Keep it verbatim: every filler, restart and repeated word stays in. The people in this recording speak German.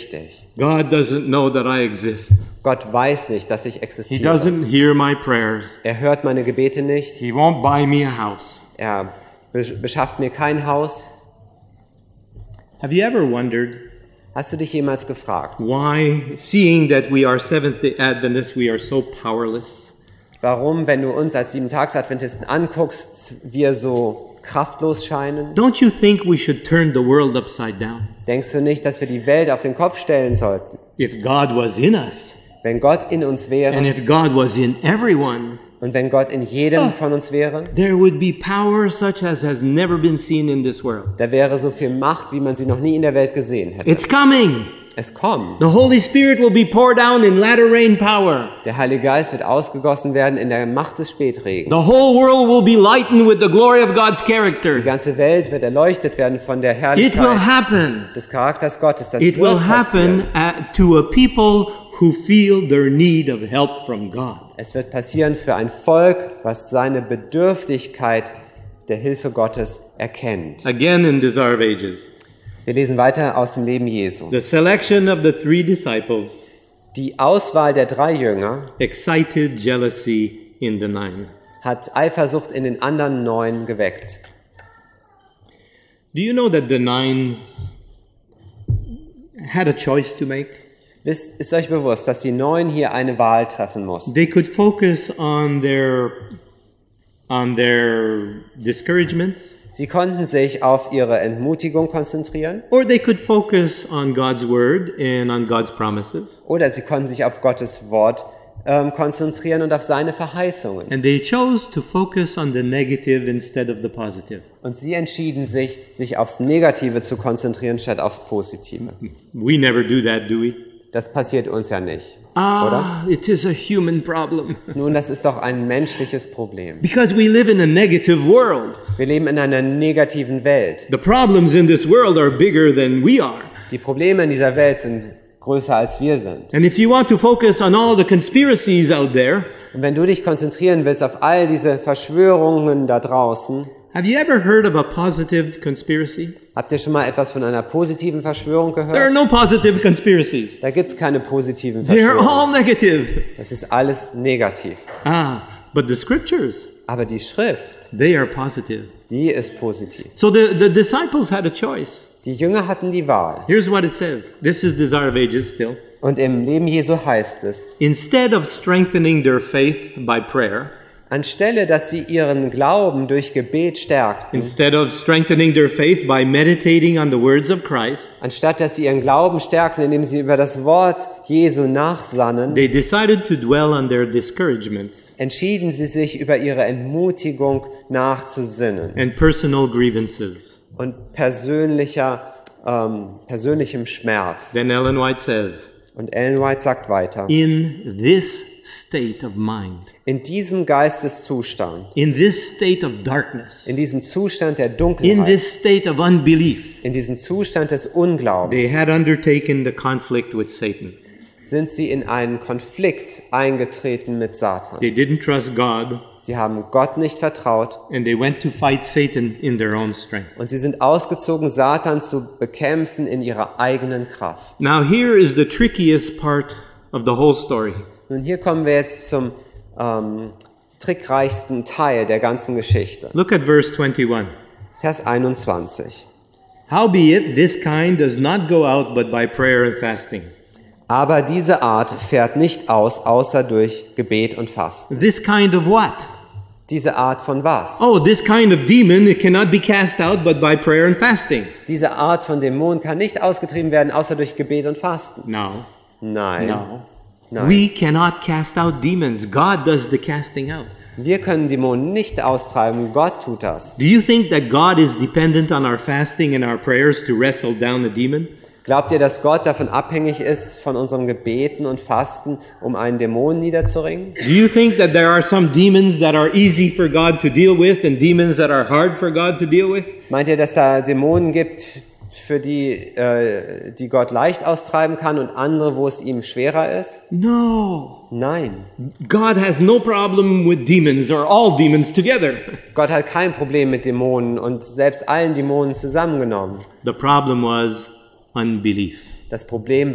richtig. God doesn't know that I exist. Gott weiß nicht, dass ich He existiere. doesn't hear my prayers. Er hört meine Gebete nicht. He won't buy me a house. Er beschafft mir kein Haus. Have you ever wondered Hast du dich jemals gefragt, why, seeing that we are Seventh-day Adventists, we are so powerless? warum, wenn du uns als Sieben-Tags-Adventisten anguckst, wir so kraftlos scheinen? Don't you think we should turn the world upside down? Denkst du nicht, dass wir die Welt auf den Kopf stellen sollten? If God was in us, Wenn Gott in uns wäre and if God was in everyone, und wenn Gott in jedem von uns wäre, there would be power such as has never been seen in this world. da wäre so viel Macht, wie man sie noch nie in der Welt gesehen hätte. It's coming. Es kommt. The Holy Spirit will be poured down in latter rain power. Der Heilige Geist wird ausgegossen werden in der Macht des Spätregens. The whole world will be lightened with the glory of God's Die character. ganze Welt wird erleuchtet werden von der It will Herrlichkeit happen. des Charakters Gottes. Das It wird will happen passieren. uh, to a people who feel their need of help from God. Es wird passieren für ein Volk, was seine Bedürftigkeit der Hilfe Gottes erkennt. Again in Desire of Ages, Wir lesen weiter aus dem Leben Jesu. the selection of the three disciples Die Auswahl der drei Jünger excited jealousy in the nine. hat Eifersucht in den anderen neun geweckt. Do you know that the nine had a choice to make? Wisst, ist euch bewusst, dass die neun hier eine Wahl treffen mussten? They could focus on their on their discouragements, Sie konnten sich auf ihre Entmutigung konzentrieren or they could focus on God's word and on God's promises. oder sie konnten sich auf Gottes Wort ähm, konzentrieren und auf seine Verheißungen. And they chose to focus on the negative instead of the positive. Und sie entschieden sich, sich aufs Negative zu konzentrieren statt aufs Positive. We never do that, do we? Das passiert uns ja nicht, oder? Ah, it is a human problem. Nun, das ist doch ein menschliches Problem. Because we live in a negative world. Wir leben in einer negativen Welt. The problems in this world are bigger than we are. Die Probleme in dieser Welt sind größer als wir sind. And if you want to focus on all the conspiracies out there, Und wenn du dich konzentrieren willst auf all diese Verschwörungen da draußen, have you ever heard of a positive conspiracy? habt ihr schon mal etwas von einer positiven Verschwörung There are gehört? no positive conspiracies. Da gibt's keine positiven They are Verschwörungen. all negative. Das ist alles negativ. Ah, but the scriptures, Aber die Schrift, they are positive. die ist positiv. So the, the disciples had a choice. Die Jünger hatten die Wahl. Here's what it says. This is Desire of Ages still. Und im Leben Jesu heißt es, Instead of strengthening their faith by prayer, anstelle dass sie ihren Glauben durch Gebet stärkten, instead of strengthening their faith by meditating on the words of Christ, anstatt dass sie ihren Glauben stärkten, indem sie über das Wort Jesu nachsannen, they decided to dwell on their discouragements entschieden sie sich über ihre Entmutigung nachzusinnen and personal grievances. und persönlicher, ähm, persönlichem Schmerz. Then Ellen White says, Und Ellen White sagt weiter, in this state of mind, in diesem Geisteszustand, in this state of darkness, in diesem Zustand der in Dunkelheit, this state of unbelief, in diesem Zustand des they Unglaubens, had undertaken the conflict with Satan. sind sie in einen Konflikt eingetreten mit Satan. They didn't trust God, Sie haben Gott nicht vertraut and they went to fight Satan in their own strength. und sie sind ausgezogen, Satan zu bekämpfen in ihrer eigenen Kraft. Now here is the trickiest part of the whole story. Nun hier kommen wir jetzt zum ähm, trickreichsten Teil der ganzen Geschichte. Look at verse twenty-one. Vers einundzwanzig. Howbeit, this kind does not go out but by prayer and fasting. Aber diese Art fährt nicht aus, außer durch Gebet und Fasten. This kind of what? Diese Art von was? Oh, this kind of demon, it cannot be cast out but by prayer and fasting. Diese Art von Dämonen kann nicht ausgetrieben werden, außer durch Gebet und Fasten. No, Nein. no. Nein. We cannot cast out demons. God does the casting out. Wir können Dämonen nicht austreiben, Gott tut das. Do you think that God is dependent on our fasting and our prayers to wrestle down a demon? Glaubt ihr, dass Gott davon abhängig ist, von unserem Gebeten und Fasten, um einen Dämon niederzuringen? Do you think that there are some demons that are easy for God to deal with and demons that are hard for God to deal with? Meint ihr, dass da Dämonen gibt, für die, äh, die Gott leicht austreiben kann und andere, wo es ihm schwerer ist? No. Nein. God has no problem with demons or all demons together. Gott hat kein Problem mit Dämonen und selbst allen Dämonen zusammengenommen. The problem was unbelief. Das Problem